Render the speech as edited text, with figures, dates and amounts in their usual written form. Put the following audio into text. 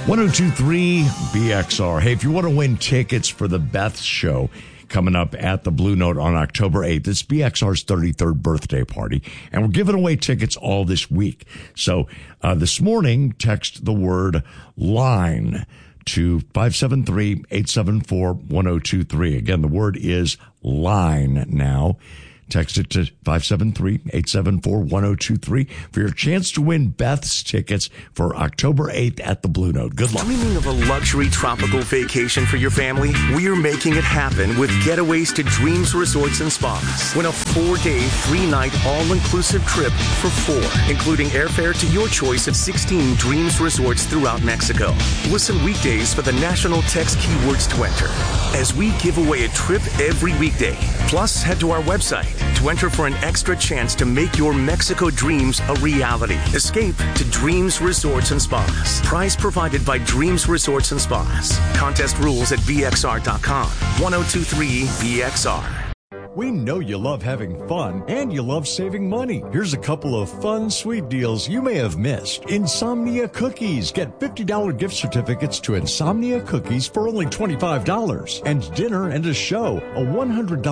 1023 BXR. Hey, if you want to win tickets for the Beth Show coming up at the Blue Note on October 8th, it's BXR's 33rd birthday party, and we're giving away tickets all this week. So this morning, text the word LINE to 573-874-1023. Again, the word is LINE now. Text it to 573-874-1023 for your chance to win Beth's tickets for October 8th at the Blue Note. Good luck. Dreaming of a luxury tropical vacation for your family? We're making it happen with Getaways to Dreams Resorts and Spas. Win a 4-day, 3-night, all-inclusive trip for 4, including airfare to your choice at 16 Dreams Resorts throughout Mexico. Listen weekdays for the national text keywords to enter, as we give away a trip every weekday. Plus, head to our website to enter for an extra chance to make your Mexico dreams a reality. Escape to Dreams Resorts and Spas. Prize provided by Dreams Resorts and Spas. Contest rules at VXR.com. 1023 BXR. We know you love having fun and you love saving money. Here's a couple of fun, sweet deals you may have missed. Insomnia Cookies. Get $50 gift certificates to Insomnia Cookies for only $25. And dinner and a show. A $100